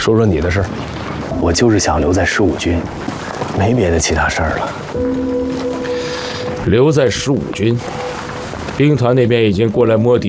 说说你的事儿。 我就是想留在15军，没别的其他事儿了。 留在15军，兵团那边已经过来摸底。